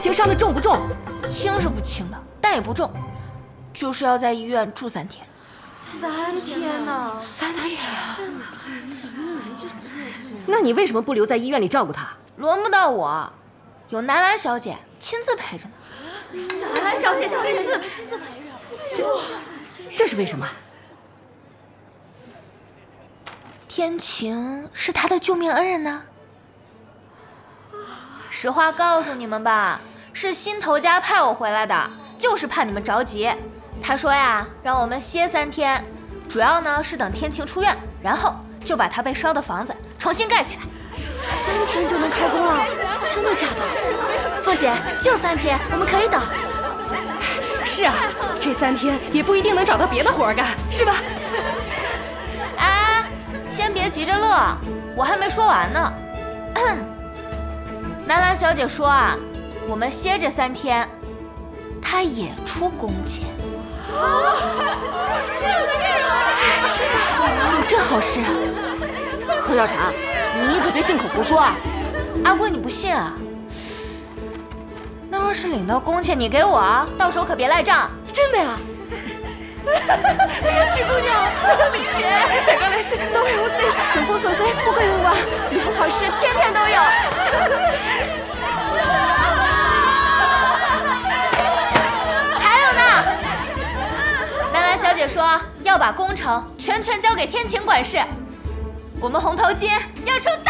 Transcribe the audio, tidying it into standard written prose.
情伤的重不重？ 轻是不轻的，但也不重，就是要在医院住3天。 3天呢 ？3天。 那你为什么不留在医院里照顾他？ 轮不到我，有南兰小姐亲自陪着呢。 南兰小姐亲自陪着， 这是为什么？ 天晴是他的救命恩人呢。实话告诉你们吧，是心头家派我回来的，就是怕你们着急。他说呀，让我们歇3天，主要呢是等天晴出院，然后就把他被烧的房子重新盖起来。 3天就能开工了？真的假的？凤姐，就3天，我们可以等。 是啊，这3天也不一定能找到别的活干，是吧？ 哎，先别急着乐，我还没说完呢。南兰小姐说啊，我们歇这3天，她也出工钱。有这好事啊！ 柯小婵，你可别信口胡说啊！ 阿贵，你不信啊？那若是领到工钱，你给我，到时候可别赖账。 真的呀？哎呀，曲姑娘，李姐，大家来都有罪，顺风顺水，不愧为我，以后好事天天都有。 还有呢，南兰小姐说要把工程全交给天晴管事，我们红头巾要出大